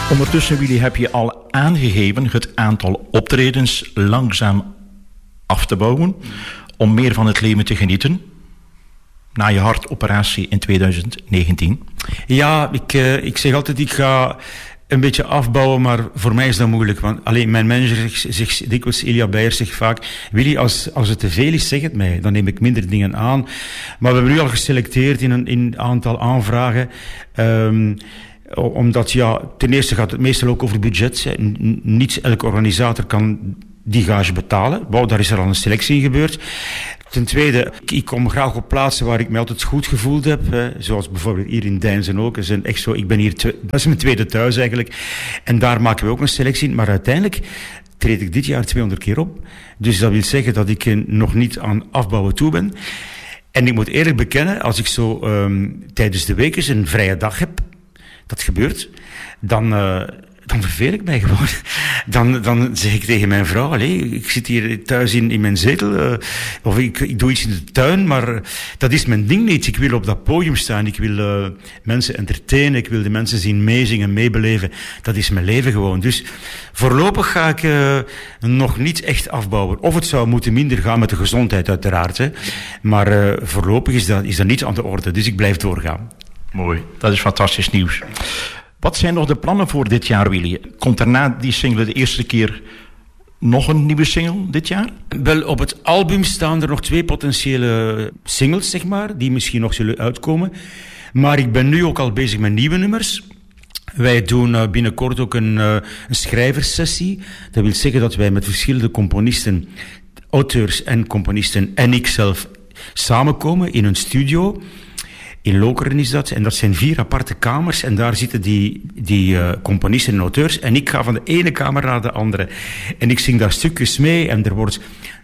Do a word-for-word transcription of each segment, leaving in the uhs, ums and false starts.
Ondertussen, Willy, heb je al aangegeven het aantal optredens langzaam af te bouwen om meer van het leven te genieten na je hartoperatie in twintig negentien. Ja, ik, uh, ik zeg altijd, ik ga een beetje afbouwen, maar voor mij is dat moeilijk. Want alleen mijn manager zegt dikwijls, Ilja Beijers zegt vaak, Willy, als, als het te veel is, zeg het mij. Dan neem ik minder dingen aan. Maar we hebben nu al geselecteerd in een, in een aantal aanvragen. Um, omdat, ja, ten eerste gaat het meestal ook over budget. Niet elke organisator kan die gage betalen. Wow, daar is er al een selectie in gebeurd. Ten tweede, ik kom graag op plaatsen waar ik me altijd goed gevoeld heb. Hè. Zoals bijvoorbeeld hier in Deinzen ook. Dat is echt zo, ik ben hier, twe- dat is mijn tweede thuis eigenlijk. En daar maken we ook een selectie in. Maar uiteindelijk treed ik dit jaar tweehonderd keer op. Dus dat wil zeggen dat ik nog niet aan afbouwen toe ben. En ik moet eerlijk bekennen, als ik zo um, tijdens de week eens een vrije dag heb, dat gebeurt, dan, uh, dan verveel ik mij gewoon. Dan, dan zeg ik tegen mijn vrouw, allee, ik zit hier thuis in, in mijn zetel, uh, of ik, ik doe iets in de tuin, maar uh, dat is mijn ding niet. Ik wil op dat podium staan, ik wil uh, mensen entertainen, ik wil de mensen zien meezingen, meebeleven. Dat is mijn leven gewoon. Dus voorlopig ga ik uh, nog niet echt afbouwen. Of het zou moeten minder gaan met de gezondheid uiteraard, hè. Maar uh, voorlopig is dat, is dat niet aan de orde, dus ik blijf doorgaan. Mooi, dat is fantastisch nieuws. Wat zijn nog de plannen voor dit jaar, Willy? Komt er na die single de eerste keer nog een nieuwe single dit jaar? Wel, op het album staan er nog twee potentiële singles, zeg maar, die misschien nog zullen uitkomen. Maar ik ben nu ook al bezig met nieuwe nummers. Wij doen uh, binnenkort ook een, uh, een schrijverssessie. Dat wil zeggen dat wij met verschillende componisten, auteurs en componisten en ikzelf samenkomen in een studio. In Lokeren is dat. En dat zijn vier aparte kamers. En daar zitten die, die uh, componisten en auteurs. En ik ga van de ene kamer naar de andere. En ik zing daar stukjes mee. En er wordt...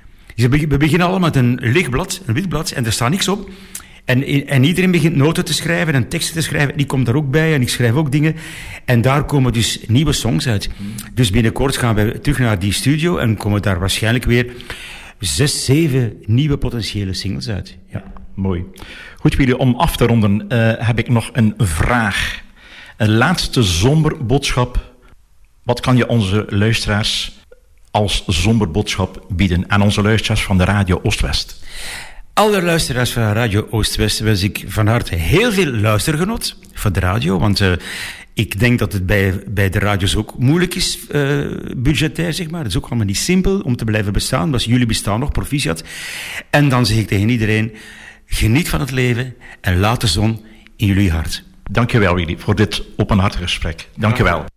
We beginnen allemaal met een lichtblad, een wit blad. En er staat niks op. En, en iedereen begint noten te schrijven en teksten te schrijven. En ik kom daar ook bij en ik schrijf ook dingen. En daar komen dus nieuwe songs uit. Dus binnenkort gaan we terug naar die studio. En komen daar waarschijnlijk weer zes, zeven nieuwe potentiële singles uit. Ja. Mooi. Goed, Willy, om af te ronden uh, heb ik nog een vraag. Een laatste somberboodschap. Wat kan je onze luisteraars als somberboodschap bieden aan onze luisteraars van de Radio Oost-West? Alle luisteraars van Radio Oost-West wens ik van harte heel veel luistergenot voor de radio, want uh, ik denk dat het bij, bij de radio's ook moeilijk is, uh, budgetair, zeg maar. Het is ook allemaal niet simpel om te blijven bestaan, maar jullie bestaan nog, proficiat. En dan zeg ik tegen iedereen, geniet van het leven en laat de zon in jullie hart. Dank je wel, Willy, voor dit openhartig gesprek. Dank je wel.